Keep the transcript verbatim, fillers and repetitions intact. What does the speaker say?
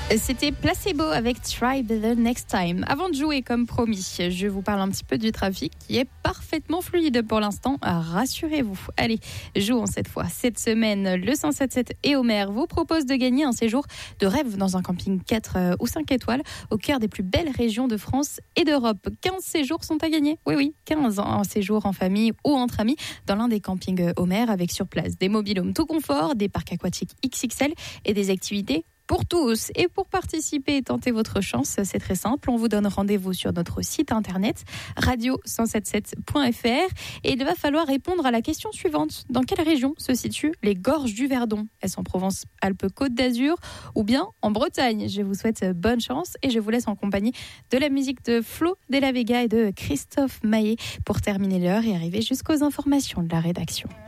C'était Placebo avec Try the Next Time. Avant de jouer, comme promis, je vous parle un petit peu du trafic qui est parfaitement fluide pour l'instant. Rassurez-vous. Allez, jouons cette fois. Cette semaine, le cent sept sept et Homer vous propose de gagner un séjour de rêve dans un camping quatre ou cinq étoiles au cœur des plus belles régions de France et d'Europe. quinze séjours sont à gagner. Oui, oui, quinze en séjour en famille ou entre amis dans l'un des campings Homer avec sur place des mobil-homes tout confort, des parcs aquatiques X X L et des activités pour tous. Et pour participer et tenter votre chance, c'est très simple. On vous donne rendez-vous sur notre site internet radio cent soixante-dix-sept point f r et il va falloir répondre à la question suivante. Dans quelle région se situent les gorges du Verdon ? Est-ce en Provence-Alpes-Côte d'Azur ou bien en Bretagne ? Je vous souhaite bonne chance et je vous laisse en compagnie de la musique de Flo Della Vega et de Christophe Maé pour terminer l'heure et arriver jusqu'aux informations de la rédaction.